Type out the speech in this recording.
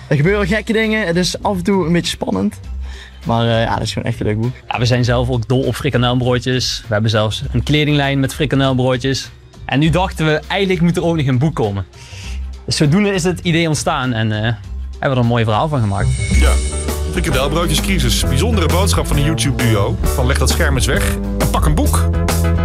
Er gebeuren gekke dingen, het is af en toe een beetje spannend. Maar ja, dat is gewoon echt een leuk boek. Ja, we zijn zelf ook dol op frikandelbroodjes. We hebben zelfs een kledinglijn met frikandelbroodjes. En nu dachten we, eigenlijk moet er ook nog een boek komen. Dus zodoende is het idee ontstaan en hebben we er een mooi verhaal van gemaakt. Ja, frikandelbroodjescrisis. Bijzondere boodschap van een YouTube-duo. Van leg dat scherm eens weg en pak een boek.